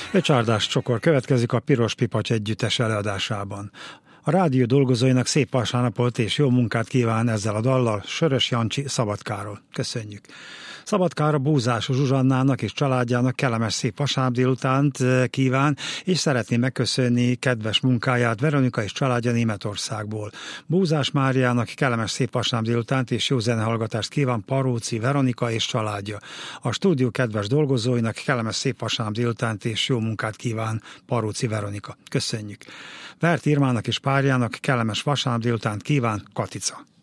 Öcsárdás csokor következik a Piros Pipacs együttes előadásában. A rádió dolgozóinak szép vasárnapot és jó munkát kíván ezzel a dallal Sörös Jancsi Szabadkáról. Köszönjük! Szabadkára Búzás Zsuzsannának és családjának kellemes szép vasárnap délutánt kíván, és szeretné megköszönni kedves munkáját Veronika és családja Németországból. Búzás Máriának kellemes szép vasárnap délutánt és jó zenehallgatást kíván Paróci Veronika és családja. A stúdió kedves dolgozóinak kellemes szép vasárnap délutánt és jó munkát kíván Paróci Veronika. Köszönjük! Vert Irmának és párjának kellemes vasárnap délutánt kíván Katica.